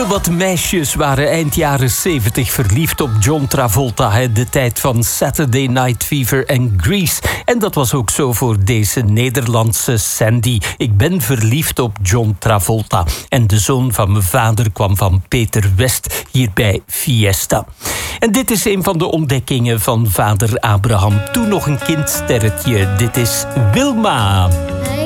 Heel wat meisjes waren eind jaren 70 verliefd op John Travolta. De tijd van Saturday Night Fever en Grease. En dat was ook zo voor deze Nederlandse Sandy. Ik ben verliefd op John Travolta. En de zoon van mijn vader kwam van Peter West hier bij Fiesta. En dit is een van de ontdekkingen van vader Abraham. Toen nog een kindsterretje. Dit is Wilma.